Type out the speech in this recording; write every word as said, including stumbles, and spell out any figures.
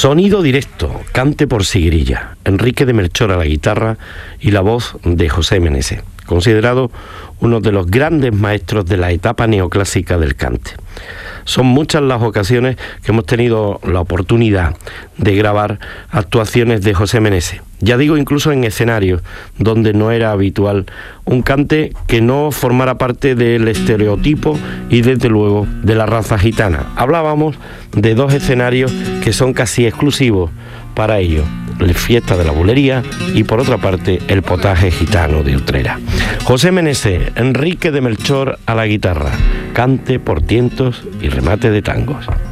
Sonido directo, cante por Sigrilla, Enrique de Melchor a la guitarra y la voz de José Meneses, considerado uno de los grandes maestros de la etapa neoclásica del cante. Son muchas las ocasiones que hemos tenido la oportunidad de grabar actuaciones de José Meneses. Ya digo, incluso en escenarios donde no era habitual un cante que no formara parte del estereotipo y desde luego de la raza gitana. Hablábamos de dos escenarios que son casi exclusivos para ello: la Fiesta de la Bulería y por otra parte el Potaje Gitano de Utrera. José Meneses, Enrique de Melchor a la guitarra, cante por tientos y remate de tangos.